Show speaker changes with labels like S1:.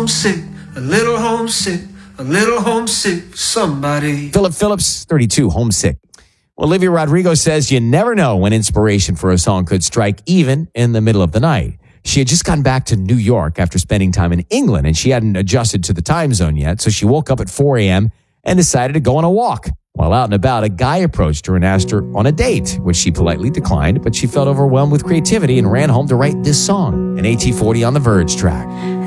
S1: homesick, a little homesick, a little homesick for somebody.
S2: Philip Phillips, 32, Homesick. Olivia Rodrigo says you never know when inspiration for a song could strike, even in the middle of the night. She had just gotten back to New York after spending time in England, and she hadn't adjusted to the time zone yet, so she woke up at 4 a.m. and decided to go on a walk. While out and about, a guy approached her and asked her on a date, which she politely declined, but she felt overwhelmed with creativity and ran home to write this song, an AT40 on the Verge track.